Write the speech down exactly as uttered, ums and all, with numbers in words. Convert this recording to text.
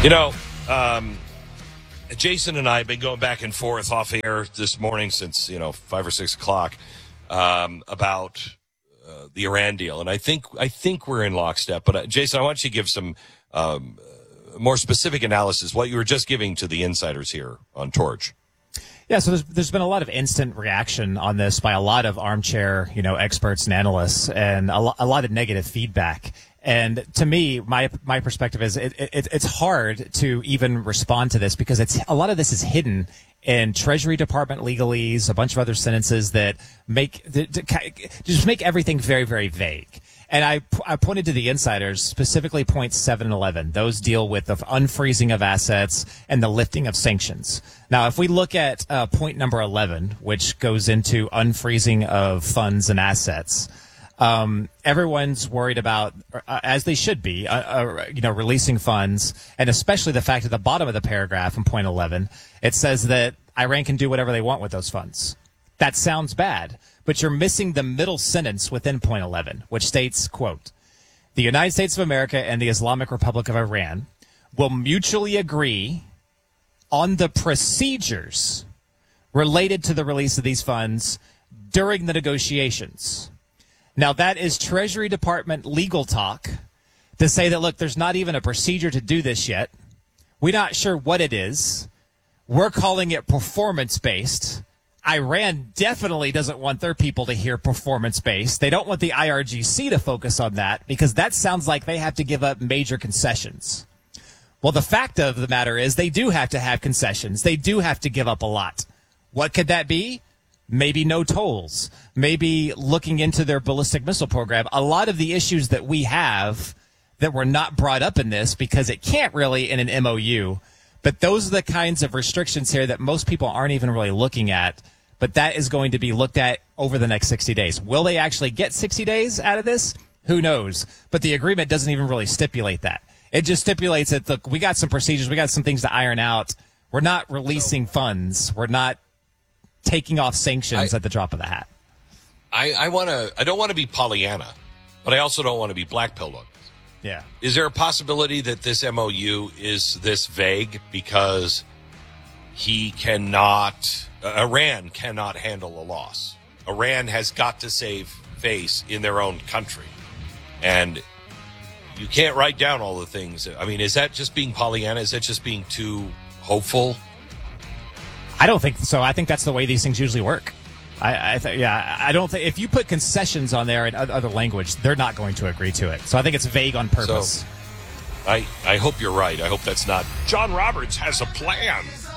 You know, um, Jason and I have been going back and forth off air this morning since, you know, five or six o'clock um, about uh, the Iran deal. And I think I think we're in lockstep. But, uh, Jason, I want you to give some um, more specific analysis, what you were just giving to the insiders here on Torch. Yeah, so there's, there's been a lot of instant reaction on this by a lot of armchair, you know, experts and analysts, and a, lo- a lot of negative feedback. And to me, my my perspective is it, it, it's hard to even respond to this because it's a lot of this is hidden in Treasury Department legalese, a bunch of other sentences that make that, that just make everything very, very vague. And I, I pointed to the insiders, specifically points seven and eleven. Those deal with the unfreezing of assets and the lifting of sanctions. Now, if we look at uh, point number eleven, which goes into unfreezing of funds and assets, um, everyone's worried about, uh, as they should be, uh, uh, you know, releasing funds, and especially the fact at the bottom of the paragraph in point eleven, it says that Iran can do whatever they want with those funds. That sounds bad, but you're missing the middle sentence within point eleven, which states, quote, the United States of America and the Islamic Republic of Iran will mutually agree on the procedures related to the release of these funds during the negotiations. Now, that is Treasury Department legal talk to say that, look, there's not even a procedure to do this yet. We're not sure what it is. We're calling it performance-based. Iran definitely doesn't want their people to hear performance-based. They don't want the I R G C to focus on that because that sounds like they have to give up major concessions. Well, the fact of the matter is they do have to have concessions. They do have to give up a lot. What could that be? Maybe no tolls. Maybe looking into their ballistic missile program. A lot of the issues that we have that were not brought up in this because it can't really in an M O U. But those are the kinds of restrictions here that most people aren't even really looking at. But that is going to be looked at over the next sixty days. Will they actually get sixty days out of this? Who knows? But the agreement doesn't even really stipulate that. It just stipulates that, look, we got some procedures. We got some things to iron out. We're not releasing funds. We're not taking off sanctions I, at the drop of the hat. I, I want to. I don't want to be Pollyanna, but I also don't want to be black-pilled on this. Yeah. Is there a possibility that this M O U is this vague because he cannot, uh, Iran cannot handle a loss? Iran has got to save face in their own country. And you can't write down all the things. I mean, is that just being Pollyanna? Is that just being too hopeful? I don't think so. I think that's the way these things usually work. I, I th- yeah, I don't think if you put concessions on there in other language, they're not going to agree to it. So I think it's vague on purpose. So, I, I hope you're right. I hope that's not. John Roberts has a plan.